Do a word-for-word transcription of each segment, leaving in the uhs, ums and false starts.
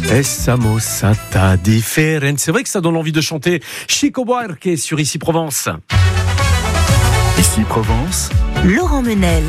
Estamos a different. C'est vrai que ça donne envie de chanter Chico Buarque sur Ici Provence. Ici Provence, Laurent Menel.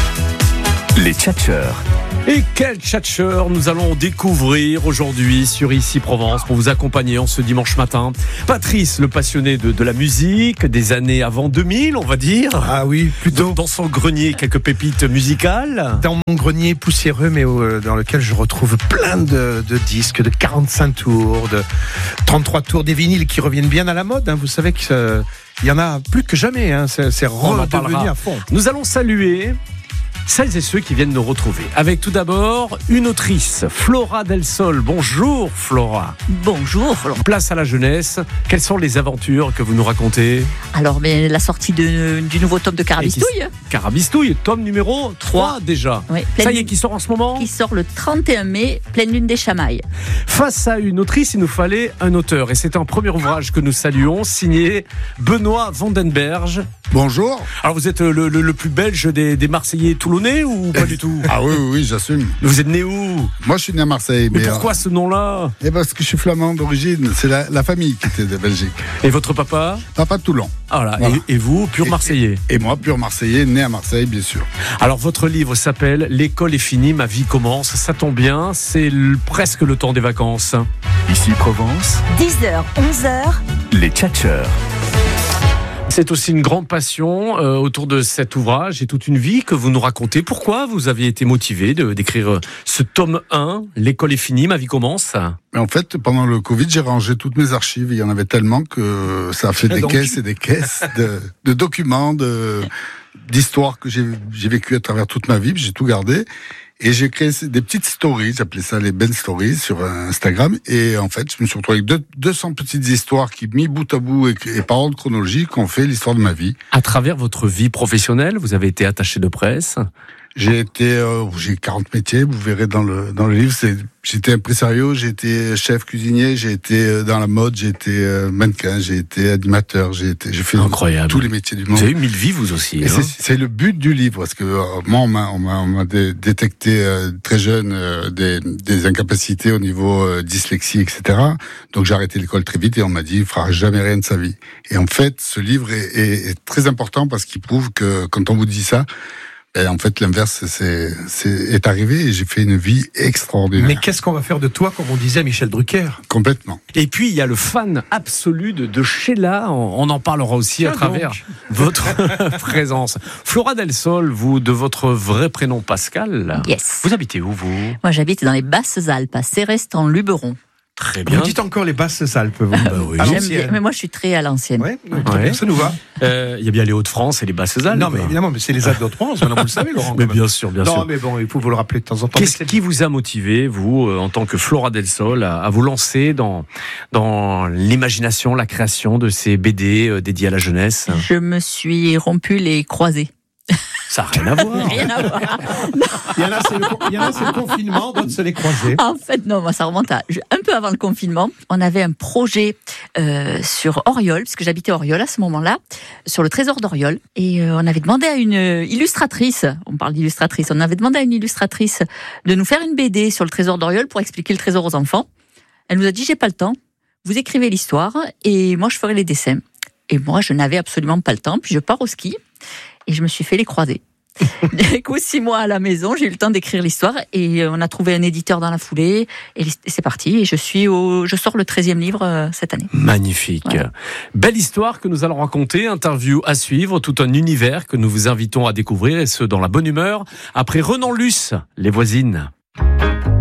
les tchatcheurs. Et quel tchatcheur nous allons découvrir aujourd'hui sur Ici Provence pour vous accompagner en ce dimanche matin. Patrice, le passionné de, de la musique, des années avant deux mille, on va dire. Ah oui, plutôt. Dans son grenier, quelques pépites musicales. Dans mon grenier poussiéreux, mais euh, dans lequel je retrouve plein de, de disques, de quarante-cinq tours, de trente-trois tours, des vinyles qui reviennent bien à la mode. Hein. Vous savez qu'il euh, y en a plus que jamais. Hein. C'est, c'est redevenu à fond. Nous allons saluer celles et ceux qui viennent nous retrouver. Avec tout d'abord une autrice, Flora Del Sol. Bonjour Flora. Bonjour Flora. Place à la jeunesse. Quelles sont les aventures que vous nous racontez ? Alors, mais la sortie de, du nouveau tome de Carabistouille. Carabistouille, tome numéro trois déjà. Oui, Ça y est, qui sort en ce moment ? Qui sort le trente et un mai, pleine lune des Chamailles. Face à une autrice, il nous fallait un auteur. Et c'est un premier ouvrage que nous saluons, signé Benoît Vandenberg. Bonjour. Alors vous êtes le, le, le plus belge des, des Marseillais toulonnais ou pas du tout ? Ah oui, oui, oui, j'assume. Vous êtes né où ? Moi, je suis né à Marseille. Mais Mais pourquoi euh, ce nom-là ? eh ben, parce que je suis flamand d'origine. C'est la, la famille qui était de Belgique. Et votre papa ? Papa de Toulon. Ah là, Voilà. et, et vous, pur Et- Marseillais ? Et moi, pur Marseillais, né à Marseille, bien sûr. Alors votre livre s'appelle « L'école est finie, ma vie commence ». Ça tombe bien, c'est le- presque le temps des vacances. Ici Provence, dix heures, onze heures. les tchatcheurs. C'est aussi une grande passion euh, autour de cet ouvrage et toute une vie que vous nous racontez. Pourquoi vous avez été motivé de, d'écrire euh, ce tome un, « L'école est finie, ma vie commence ». Mais en fait, pendant le Covid, j'ai rangé toutes mes archives. Il y en avait tellement que ça a fait Ah, des donc. caisses et des caisses de, de documents, de, d'histoires que j'ai, j'ai vécues à travers toute ma vie. Puis j'ai tout gardé. Et j'ai créé des petites stories, j'appelais ça les Ben Stories sur Instagram. Et en fait, je me suis retrouvé avec deux, deux cents petites histoires qui, mis bout à bout et, et par ordre chronologique, ont fait l'histoire de ma vie. À travers votre vie professionnelle, vous avez été attaché de presse. J'ai été, euh, j'ai quarante métiers, vous verrez dans le dans le livre. C'est, j'ai été impresario, j'ai été chef cuisinier, j'ai été dans la mode, j'ai été euh, mannequin, j'ai été animateur, j'ai été, j'ai fait Incroyable. tous les métiers du monde. Vous avez eu mille vies, vous aussi. Et hein. c'est, c'est le but du livre, parce que euh, moi, on m'a, on m'a, on m'a dé- détecté euh, très jeune euh, des, des incapacités au niveau euh, dyslexie, et cetera. Donc j'ai arrêté l'école très vite et on m'a dit, il fera jamais rien de sa vie. Et en fait, ce livre est, est, est très important parce qu'il prouve que quand on vous dit ça, et en fait, l'inverse c'est, c'est, est arrivé et j'ai fait une vie extraordinaire. Mais qu'est-ce qu'on va faire de toi, comme on disait à Michel Drucker ? Complètement. Et puis, il y a le fan absolu de, de Sheila. On, on en parlera aussi à Tiens travers donc. votre présence. Flora Del Sol, vous, de votre vrai prénom Pascal. Yes. Vous habitez où, vous ? Moi, j'habite dans les Basses-Alpes, à Céreste-en-Luberon. Très Vous dites encore les Basses-Alpes, vous. Bah oui. À J'aime l'ancienne. bien, mais moi, je suis très à l'ancienne. Ouais, Ouais. ça nous va. Euh, Il y a bien les Hauts-de-France et les Basses-Alpes. Non, mais évidemment, mais c'est les Alpes d'Haute-France, maintenant, vous le savez, Laurent. Mais quand même. bien sûr, bien non, sûr. mais bon, il faut vous le rappeler de temps en temps. Qu'est-ce Mais c'est- qui vous a motivé, vous, euh, en tant que Flora Del Sol, à, à vous lancer dans, dans l'imagination, la création de ces B D euh, dédiés à la jeunesse ? Je me suis rompu les croisés. Ça n'a rien à voir. Rien à voir. Il y en a, c'est le, il y en a, c'est le confinement, d'autres, c'est les croisés. En fait, non, moi, ça remonte à un peu avant le confinement. On avait un projet euh, sur Oriol, parce que j'habitais Oriol à ce moment-là, sur le trésor d'Oriol. Et euh, on avait demandé à une illustratrice, on parle d'illustratrice, on avait demandé à une illustratrice de nous faire une B D sur le trésor d'Oriol pour expliquer le trésor aux enfants. Elle nous a dit, j'ai pas le temps, vous écrivez l'histoire et moi, je ferai les dessins. Et moi, je n'avais absolument pas le temps, puis je pars au ski et je me suis fait les croisés. Du coup, six mois à la maison, j'ai eu le temps d'écrire l'histoire et on a trouvé un éditeur dans la foulée et c'est parti. Et je suis au, je sors le treizième livre euh, cette année. Magnifique. Voilà. Belle histoire que nous allons raconter, interview à suivre, tout un univers que nous vous invitons à découvrir et ce dans la bonne humeur. Après Renan Luce, Les Voisines.